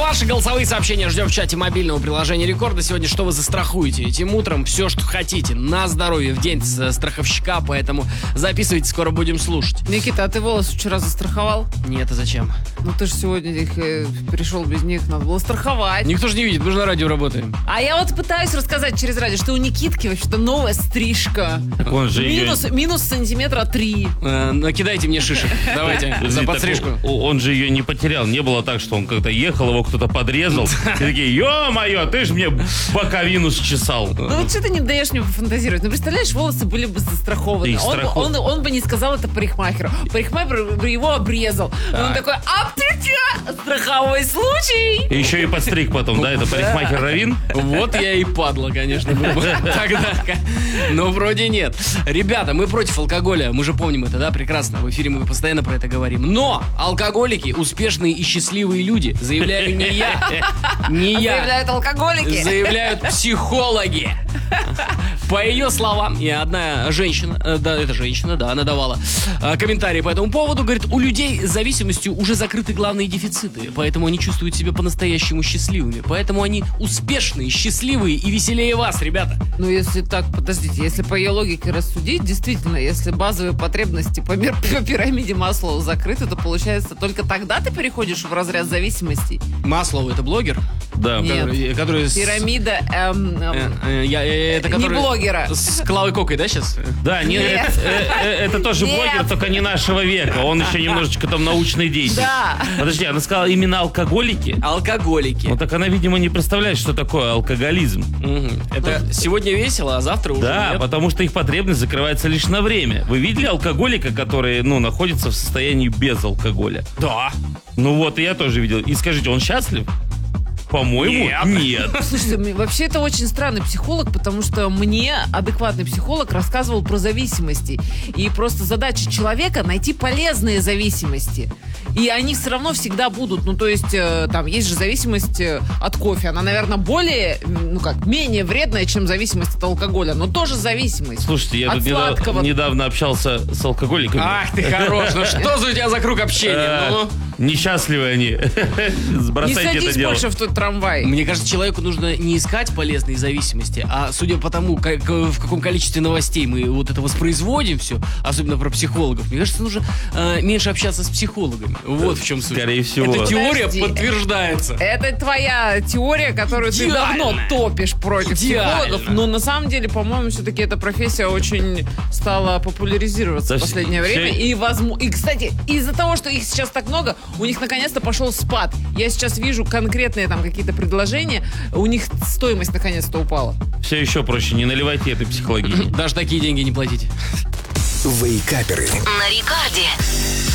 Ваши голосовые сообщения ждем в чате мобильного приложения Рекорда. Сегодня что вы застрахуете? Этим утром все, что хотите. На здоровье, в день страховщика. Поэтому записывайте, скоро будем слушать. Никита, а ты волосы вчера застраховал? Нет, а зачем? Ну ты же сегодня их пришел без них, надо было страховать. Никто же не видит, мы же на радио работаем. А я вот пытаюсь рассказать через радио, что у Никитки вообще-то новая стрижка. Так он же Минус сантиметра 3. Накидайте мне шишек. Давайте, за подстрижку. Он же ее не потерял. Не было так, что он как-то ехал, его кто-то подрезал. И такие, ё-моё, ты ж мне боковину счесал. Ну вот что ты не даешь мне пофантазировать? Ну представляешь, волосы были бы застрахованы. Он бы не сказал это парикмахеру. Парикмахер бы его обрезал. Он такой, страховой случай. И еще и подстриг потом, да? Это парикмахер Равин? Вот я и падла, конечно, был бы тогда. Но вроде нет. Ребята, мы против алкоголя. Мы же помним это, да, прекрасно. В эфире мы постоянно про это говорим. Но алкоголики, успешные и счастливые люди, заявляю не я. Не я. Заявляют алкоголики. Заявляют психологи. По ее словам, и одна женщина, она давала комментарии по этому поводу, говорит, у людей с зависимостью уже закрыты главные дефициты, поэтому они чувствуют себя по-настоящему счастливыми, поэтому они успешные, счастливые и веселее вас, ребята. Ну, если так, подождите, если по ее логике рассудить, действительно, если базовые потребности по пирамиде Маслоу закрыты, то получается только тогда ты переходишь в разряд зависимостей. Маслоу — это блогер? Да. Который пирамида это не блогера. С Клавой Кокой, да, сейчас? Да, нет. Это тоже блогер, только не нашего века. Он еще немножечко там научный деятель. Да. Подожди, она сказала именно алкоголики? Алкоголики. Ну так она, видимо, не представляет, что такое алкоголизм. Это сегодня весело, а завтра уже да, нет. Потому что их потребность закрывается лишь на время. Вы видели алкоголика, который, находится в состоянии без алкоголя? Да. Ну вот, и я тоже видел. И скажите, он счастлив? По-моему, нет. Слушайте, вообще это очень странный психолог, потому что мне адекватный психолог рассказывал про зависимости. И просто задача человека найти полезные зависимости. И они все равно всегда будут. Ну, то есть, там есть же зависимость от кофе. Она, наверное, менее вредная, чем зависимость от алкоголя. Но тоже зависимость. Слушайте, я от тут недавно общался с алкоголиками. Ах ты хорош, ну что за у тебя за круг общения? Несчастливы они. Бросайте это дело. Не садись больше в тот трамвай. Мне кажется, человеку нужно не искать полезные зависимости, а судя по тому, в каком количестве новостей мы вот это воспроизводим все, особенно про психологов, мне кажется, нужно меньше общаться с психологами. Вот в чем суть. Скорее всего. Эта теория подтверждается. Это твоя теория, которую ты давно топишь против психологов. Но на самом деле, по-моему, все-таки эта профессия очень стала популяризироваться в последнее время. И, кстати, из-за того, что их сейчас так много, у них наконец-то пошел спад. Я сейчас вижу конкретные там какие-то предложения, у них стоимость наконец-то упала. Все еще проще, не наливайте этой психологии. Даже такие деньги не платите. Вейкаперы. На Рекорде.